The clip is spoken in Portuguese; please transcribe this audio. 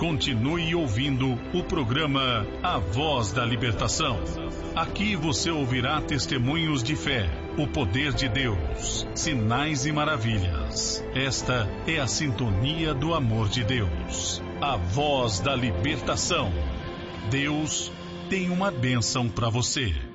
Continue ouvindo o programa A Voz da Libertação. Aqui você ouvirá testemunhos de fé, o poder de Deus, sinais e maravilhas. Esta é a sintonia do amor de Deus. A Voz da Libertação. Deus tem uma bênção para você.